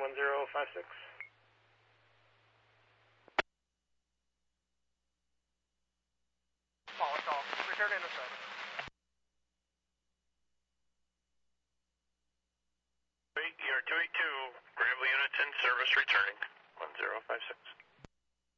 1056. Call. Return in a sec. ER 282, Granville Unit 10 service returning, 1056.